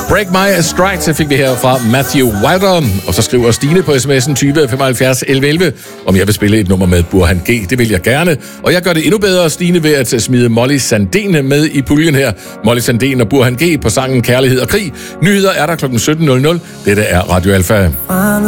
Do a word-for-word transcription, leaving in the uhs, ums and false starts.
Break My Stride, så fik vi her fra Matthew Wilder. Og så skriver Stine på sms'en tyve femoghalvfjerds elleve elleve, om jeg vil spille et nummer med Burhan G. Det vil jeg gerne. Og jeg gør det endnu bedre, Stine, ved at smide Molly Sandén med i puljen her. Molly Sandén og Burhan G på sangen Kærlighed og Krig. Nyheder er der klokken sytten nul nul. Dette er Radio Alfa.